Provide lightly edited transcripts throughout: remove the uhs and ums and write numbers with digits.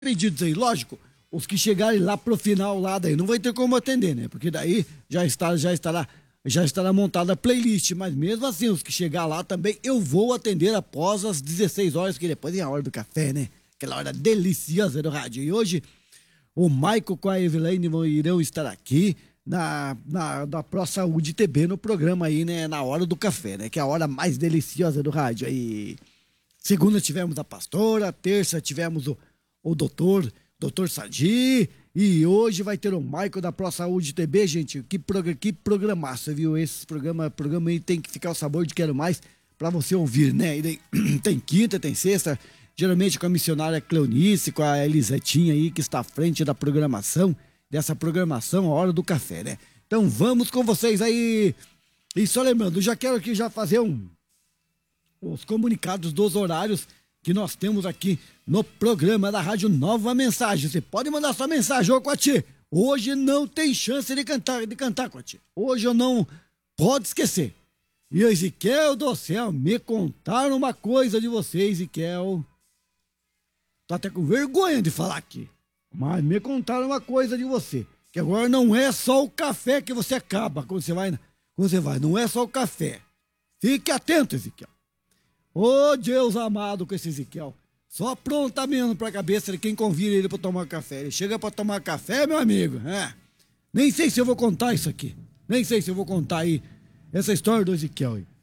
pedidos aí, lógico, os que chegarem lá pro final lá daí não vai ter como atender, né? Porque daí já estará montada a playlist, mas mesmo assim, os que chegar lá também eu vou atender após as 16 horas, que depois é a hora do café, né? Aquela hora deliciosa do rádio. E hoje o Maico com a Eveline irão estar aqui da Pro Saúde TV no programa aí, né? Na hora do café, né? Que é a hora mais deliciosa do rádio aí. Segunda tivemos a pastora, terça tivemos o doutor Sadi, e hoje vai ter o Maico da Pro Saúde TV, gente. Que programaço, viu? Esse programa aí tem que ficar o sabor de quero mais pra você ouvir, né? E daí, tem quinta, tem sexta, geralmente com a missionária Cleonice, com a Elisetinha aí, que está à frente da programação, dessa programação, a hora do café, né? Então vamos com vocês aí. E só lembrando, já quero aqui já fazer os comunicados dos horários que nós temos aqui no programa da Rádio Nova Mensagem. Você pode mandar sua mensagem, ô Coati. Hoje não tem chance de cantar, Coati. Hoje eu não pode esquecer. E Ezequiel do céu, me contaram uma coisa de você, Ezequiel. Tô até com vergonha de falar aqui. Mas me contaram uma coisa de você. Que agora não é só o café que você acaba quando você vai. Não é só o café. Fique atento, Ezequiel. Ô Deus amado com esse Ezequiel. Só aprontamento pra cabeça de quem convida ele pra tomar café. Ele chega pra tomar café, meu amigo. Nem sei se eu vou contar isso aqui. Nem sei se eu vou contar aí essa história do Ezequiel aí.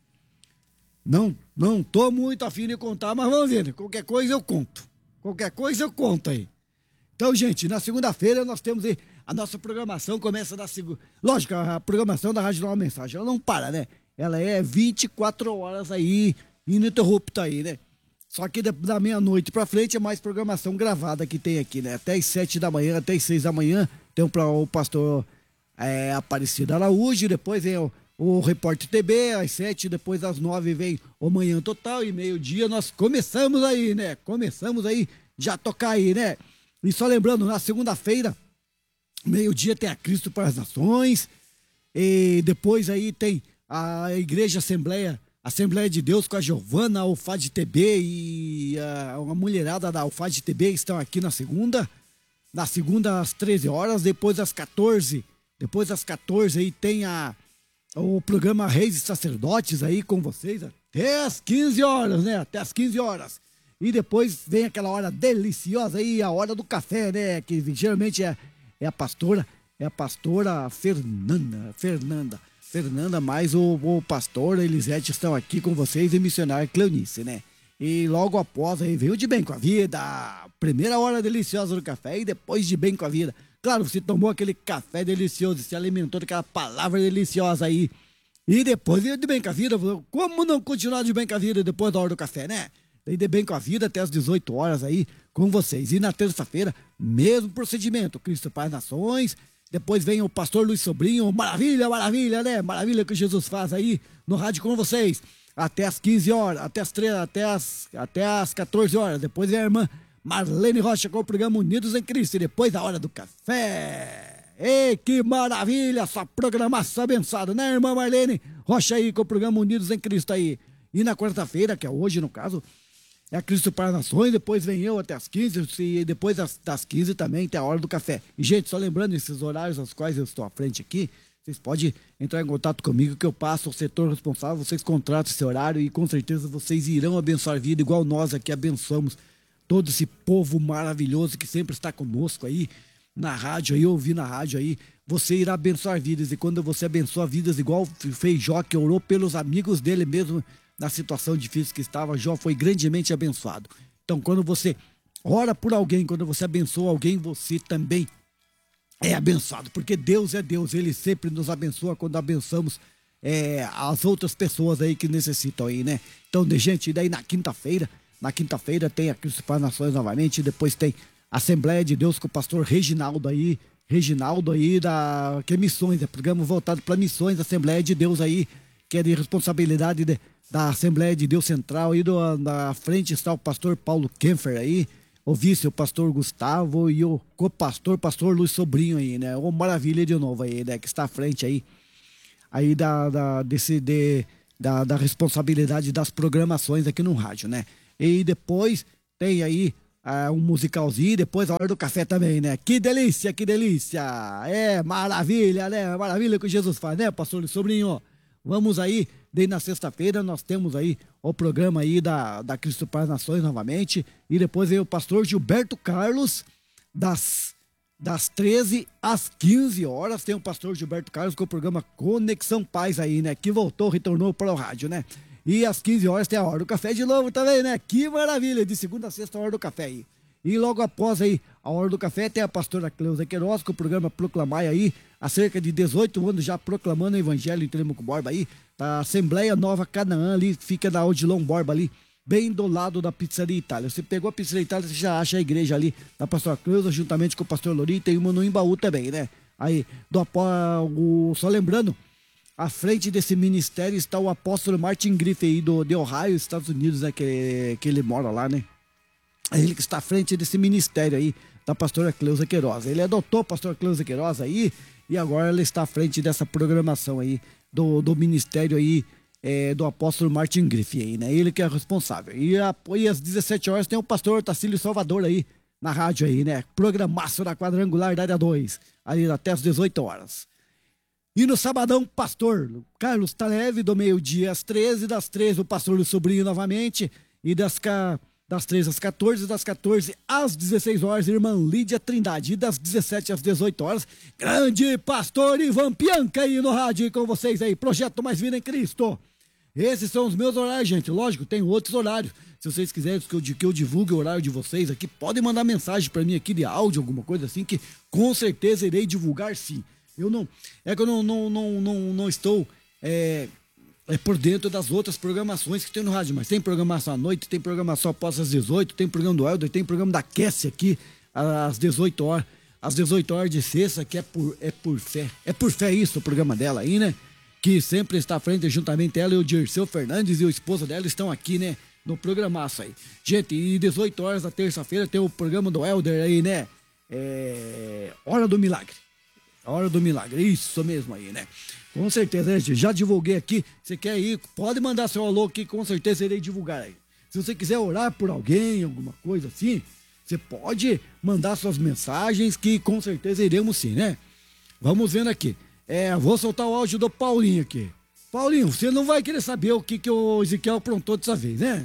Não tô muito afim de contar, mas vamos ver. Qualquer coisa eu conto. Qualquer coisa eu conto aí. Então, gente, na segunda-feira nós temos aí a nossa programação começa na segunda. Lógico, a programação da Rádio Nova Mensagem, ela não para, né? Ela é 24 horas aí, ininterrupta aí, né? Só que da meia-noite pra frente é mais programação gravada que tem aqui, né? Até as 7 da manhã, até as 6 da manhã, tem o pastor Aparecido Araújo, depois vem o Repórter TV, às 7, depois às 9 vem o Manhã Total, e meio-dia nós começamos aí, né? Começamos aí, já tocar aí, né? E só lembrando, na segunda-feira, meio-dia tem a Cristo para as Nações, e depois aí tem a Igreja Assembleia de Deus com a Giovana, a UFAD TV e uma mulherada da UFAD TV estão aqui na segunda às 13 horas, depois às 14 aí tem o programa Reis e Sacerdotes aí com vocês até às 15 horas, né? Até às 15 horas. E depois vem aquela hora deliciosa aí, a hora do café, né? Que geralmente é a pastora Fernanda, mais o pastor Elisete estão aqui com vocês e missionária Cleonice, né? E logo após aí veio de Bem com a Vida, primeira hora deliciosa do café e depois de Bem com a Vida. Claro, você tomou aquele café delicioso, se alimentou daquela palavra deliciosa aí. E depois veio de Bem com a Vida, como não continuar de Bem com a Vida depois da hora do café, né? E de Bem com a Vida até as 18 horas aí com vocês. E na terça-feira, mesmo procedimento, Cristo Pai Nações. Depois vem o pastor Luiz Sobrinho, maravilha, né? Maravilha que Jesus faz aí no rádio com vocês. Até as 15 horas, até as 14 horas. Depois vem a irmã Marlene Rocha com o programa Unidos em Cristo. E depois a hora do café. Ei, que maravilha, essa programação abençoada, né, irmã Marlene Rocha aí com o programa Unidos em Cristo aí. E na quarta-feira, que é hoje no caso, é a Cristo para Nações, depois vem eu até as 15, e depois das 15 também tem a hora do café. E, gente, só lembrando, esses horários aos quais eu estou à frente aqui, vocês podem entrar em contato comigo que eu passo ao setor responsável, vocês contratam esse horário e com certeza vocês irão abençoar a vida, igual nós aqui abençoamos todo esse povo maravilhoso que sempre está conosco aí, na rádio aí, ouvindo a rádio aí. Você irá abençoar vidas, e quando você abençoa vidas, igual fez Jó, que orou pelos amigos dele mesmo, na situação difícil que estava, Jó foi grandemente abençoado. Então, quando você ora por alguém, quando você abençoa alguém, você também é abençoado, porque Deus é Deus, Ele sempre nos abençoa quando abençoamos as outras pessoas aí que necessitam aí, né? Então, gente, daí na quinta-feira tem a Cristo para Nações novamente, depois tem a Assembleia de Deus com o pastor Reginaldo aí que é missões, é programa voltado para missões, Assembleia de Deus aí, que é de responsabilidade da Assembleia de Deus Central, aí na frente está o pastor Paulo Kempfer aí, o vice, o pastor Gustavo, e o co-pastor, pastor Luiz Sobrinho aí, né? Ô, maravilha de novo aí, né? Que está à frente aí da responsabilidade das programações aqui no rádio, né? E depois tem aí um musicalzinho, depois a hora do café também, né? Que delícia, que delícia! É, maravilha, né? Maravilha que Jesus faz, né, pastor Sobrinho? Vamos aí, daí na sexta-feira nós temos aí o programa aí da Cristo para as Nações novamente, e depois vem o pastor Gilberto Carlos, das 13 às 15 horas, tem o pastor Gilberto Carlos com o programa Conexão Paz aí, né? Que retornou para o rádio, né? E às 15 horas tem a Hora do Café de novo também, né? Que maravilha, de segunda a sexta a Hora do Café aí. E logo após aí a Hora do Café tem a pastora Cleusa Queiroz com o programa Proclamai aí, há cerca de 18 anos já proclamando o evangelho em Telemaco Borba aí, da Assembleia Nova Canaã ali, fica na Odilon Borba ali, bem do lado da Pizzaria Itália. Você pegou a Pizzaria Itália, você já acha a igreja ali da pastora Cleusa, juntamente com o pastor Lori, tem uma no Embaú também, né? Aí, só lembrando, à frente desse ministério está o apóstolo Martin Griffith aí de Ohio, Estados Unidos, né? Que ele mora lá, né? É ele que está à frente desse ministério aí, da pastora Cleusa Queiroz. Ele adotou a pastora Cleusa Queiroz aí, e agora ela está à frente dessa programação aí, do ministério aí, do apóstolo Martin Griffith aí, né? Ele que é responsável. E às 17 horas tem o pastor Tacílio Salvador aí, na rádio aí, né? Programaço da Quadrangular da área 2, ali até às 18 horas. E no sabadão, pastor Carlos Taleve, do meio-dia às 13, das 13 o pastor Sobrinho novamente, e das 13 às 14, das 14 às 16 horas, irmã Lídia Trindade, e das 17 às 18 horas, grande pastor Ivan Pianca aí no rádio com vocês aí, Projeto Mais Vida em Cristo. Esses são os meus horários, gente. Lógico, tem outros horários. Se vocês quiserem que eu divulgue o horário de vocês aqui, podem mandar mensagem para mim aqui de áudio, alguma coisa assim, que com certeza irei divulgar sim. É que eu não estou por dentro das outras programações que tem no rádio, mas tem programação à noite, tem programação após as 18, tem programa do Helder, tem programa da Cassie aqui às 18 horas. Às 18 horas de sexta, que é por fé. É por fé isso, o programa dela aí, né? Que sempre está à frente, juntamente ela e o Dirceu Fernandes e o esposo dela estão aqui, né? No programaço aí. Gente, e 18 horas da terça-feira tem o programa do Helder aí, né? Hora do Milagre. Hora do Milagre, isso mesmo aí, né? Com certeza, né, gente? Já divulguei aqui. Você quer ir? Pode mandar seu alô aqui, com certeza irei divulgar aí. Se você quiser orar por alguém, alguma coisa assim, você pode mandar suas mensagens que com certeza iremos sim, né? Vamos vendo aqui. Vou soltar o áudio do Paulinho aqui. Paulinho, você não vai querer saber o que o Ezequiel aprontou dessa vez, né?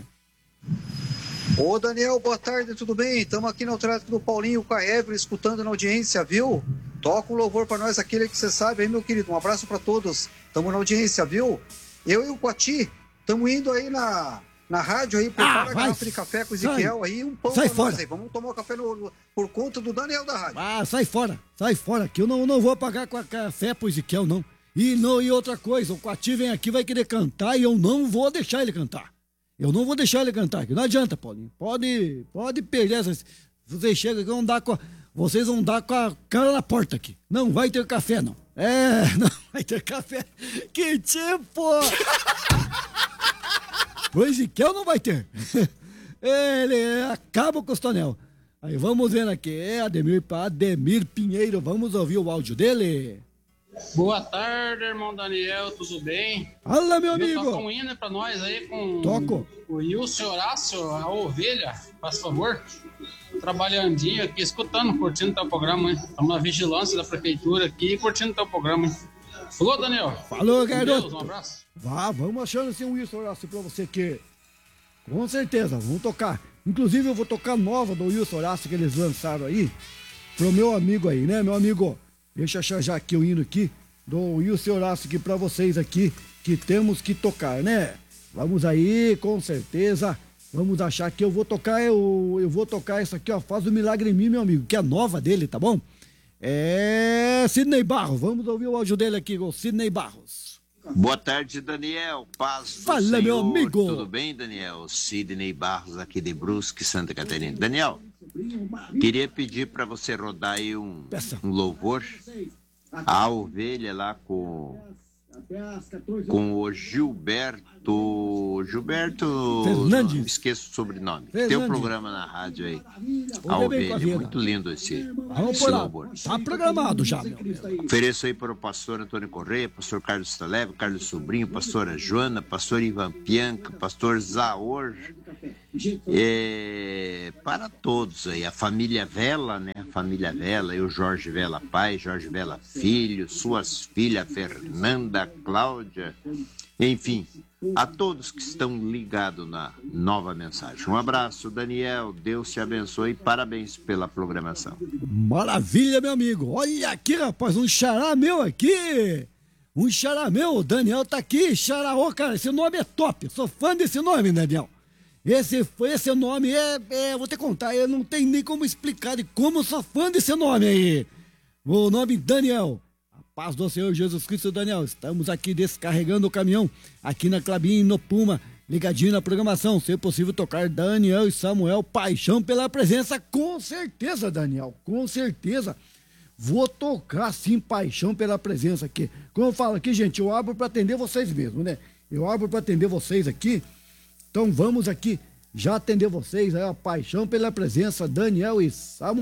Ô Daniel, boa tarde, tudo bem? Estamos aqui no tráfico do Paulinho com a Evelyn, escutando na audiência, viu? Toca um louvor para nós, aquele que você sabe aí, meu querido. Um abraço para todos. Estamos na audiência, viu? Eu e o Coati estamos indo aí na rádio aí, prepara a garrafa de café com o Ezequiel aí, um pão sai pra fora. Nós aí. Vamos tomar o café por conta do Daniel da rádio. Sai fora, que eu não vou pagar com a café pro Ezequiel, não. E outra coisa, o Coati vem aqui, vai querer cantar e eu não vou deixar ele cantar. Eu não vou deixar ele cantar, que não adianta, Paulinho. Pode perder essas... Vocês chegam aqui, vocês vão dar com a cara na porta aqui. Não vai ter café, não. Não vai ter café. Que tipo... O Ezequiel não vai ter. Ele acaba com os tonel. Aí vamos vendo aqui. Ademir Pinheiro. Vamos ouvir o áudio dele. Boa tarde, irmão Daniel. Tudo bem? Fala, meu amigo. Toca um hino pra nós aí com Toco. o Wilson Horácio, a ovelha, faz favor. Trabalhandinho aqui, escutando, curtindo teu programa, hein? Estamos na vigilância da prefeitura aqui, curtindo teu programa, hein? Falou, Daniel. Falou, garoto. Deus, um abraço. Vamos achando assim um Wilson Horácio pra você que... Com certeza, vamos tocar. Inclusive eu vou tocar nova do Wilson Horácio que eles lançaram aí, pro meu amigo aí, né, meu amigo? Deixa eu achar já aqui o hino aqui, do Wilson Horácio aqui pra vocês aqui, que temos que tocar, né? Vamos aí, com certeza. Vamos achar que eu vou tocar isso aqui, ó. Faz o milagre em mim, meu amigo, que é nova dele, tá bom? Sidney Barros. Vamos ouvir o áudio dele aqui, o Sidney Barros. Boa tarde, Daniel. Paz do Fala, Senhor. meu amigo. Tudo bem, Daniel? Sidney Barros, aqui de Brusque, Santa Catarina. Daniel, queria pedir para você rodar aí um louvor. A ovelha lá com o Gilberto Fernandes. Esqueço o sobrenome. Fernandes. Tem um programa na rádio aí. A ovelha, muito lindo esse louvor. Tá programado já, meu amigo. Ofereço aí para o pastor Antônio Correia, pastor Carlos Taleve, Carlos Sobrinho, pastora Joana, pastor Ivan Pianca, pastor Zaor para todos aí, a família Vela, né? A família Vela e o Jorge Vela pai, Jorge Vela filho, suas filhas Fernanda, Cláudia, enfim, a todos que estão ligados na nova mensagem. Um abraço, Daniel, Deus te abençoe e parabéns pela programação. Maravilha, meu amigo. Olha aqui, rapaz, um xará meu aqui. Um xará meu, o Daniel tá aqui, xará, ô, cara, esse nome é top, sou fã desse nome, Daniel. Esse nome vou te contar, eu não tenho nem como explicar de como eu sou fã desse nome aí. O nome Daniel. A paz do Senhor Jesus Cristo, Daniel. Estamos aqui descarregando o caminhão, aqui na Clabinha, no Puma, ligadinho na programação. Se possível tocar Daniel e Samuel, paixão pela presença, com certeza, Daniel, com certeza. Vou tocar sim, paixão pela presença aqui. Como eu falo aqui, gente, eu abro para atender vocês mesmo, né? Eu abro para atender vocês aqui. Então vamos aqui já atender vocês, a paixão pela presença, Daniel e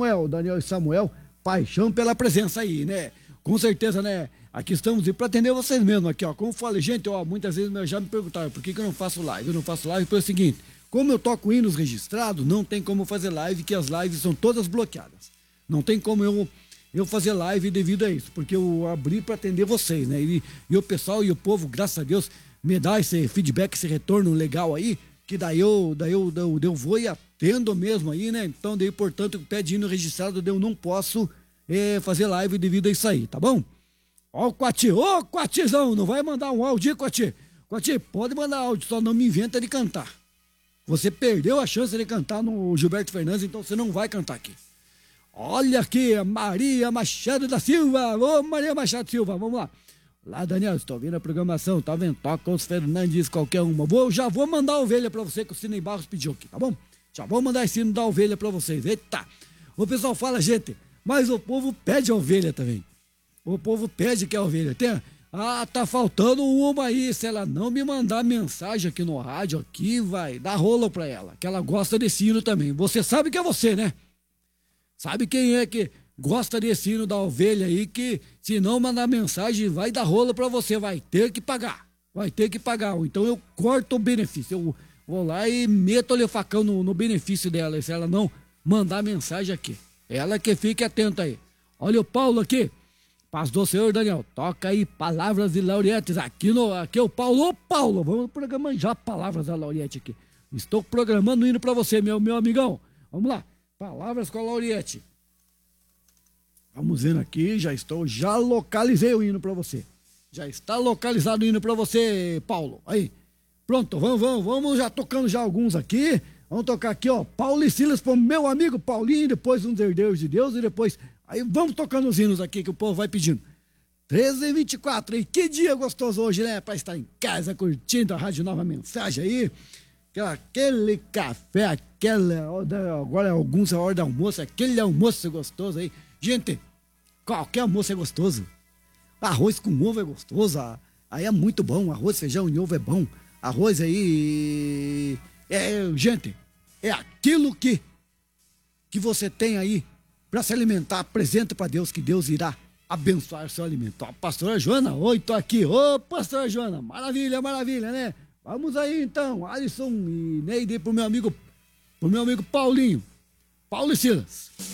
Samuel, paixão pela presença aí, né? Com certeza, né? Aqui estamos para atender vocês mesmo aqui, ó. Como eu falei, gente, ó, muitas vezes já me perguntaram por que eu não faço live. Eu não faço live pelo seguinte, como eu toco hinos registrados, não tem como fazer live, que as lives são todas bloqueadas. Não tem como eu fazer live devido a isso, porque eu abri para atender vocês, né? E o pessoal e o povo, graças a Deus, me dá esse feedback, esse retorno legal aí, que daí eu vou e atendo mesmo aí, né? Então, daí, portanto, pede hino registrado, eu não posso fazer live devido a isso aí, tá bom? Ó o Quati, ô Quatizão, não vai mandar um áudio, Quati? Quati, pode mandar áudio, só não me inventa de cantar. Você perdeu a chance de cantar no Gilberto Fernandes, então você não vai cantar aqui. Olha aqui, a Maria Machado da Silva, ô Maria Machado da Silva, vamos lá. Lá, Daniel, estou ouvindo a programação, tá vendo? Toca os Fernandes, qualquer uma. Já vou mandar a ovelha pra você que o Cine Barros pediu aqui, tá bom? Já vou mandar esse sino da ovelha pra vocês. Eita! O pessoal fala, gente, mas o povo pede a ovelha também. O povo pede que a ovelha tenha. Ah, tá faltando uma aí. Se ela não me mandar mensagem aqui no rádio, aqui vai dar rolo pra ela, que ela gosta desse hino também. Você sabe que é você, né? Sabe quem é que gosta desse hino da ovelha aí, que se não mandar mensagem vai dar rolo pra você, vai ter que pagar. Vai ter que pagar. Então eu corto o benefício. Eu vou lá e meto-lhe o facão no benefício dela, se ela não mandar mensagem aqui. Ela que fique atenta aí. Olha o Paulo aqui. Paz do Senhor, Daniel. Toca aí Palavras de Laurietes. Aqui é o Paulo. Ô, Paulo, vamos programar já Palavras da Lauriete aqui. Estou programando o hino pra você, meu amigão. Vamos lá. Palavras com a Lauriete. Vamos vendo aqui, já localizei o hino para você. Já está localizado o hino para você, Paulo. Aí, pronto, vamos já tocando já alguns aqui. Vamos tocar aqui, ó, Paulo e Silas pro meu amigo Paulinho, depois uns Herdeiros de Deus e depois... Aí vamos tocando os hinos aqui que o povo vai pedindo. 13h24, e que dia gostoso hoje, né? Para estar em casa curtindo a Rádio Nova Mensagem aí. Aquele café, agora alguns é hora do almoço, aquele almoço gostoso aí. Gente, qualquer almoço é gostoso. Arroz com ovo é gostoso, aí é muito bom. Arroz, feijão e ovo é bom. Arroz aí, gente, é aquilo que você tem aí para se alimentar. Apresenta para Deus que Deus irá abençoar o seu alimento. Ó, pastora Joana, oi, tô aqui. Ô, pastora Joana, maravilha, né? Vamos aí então, Alisson e Neide pro meu amigo Paulinho. Paulo e Silas.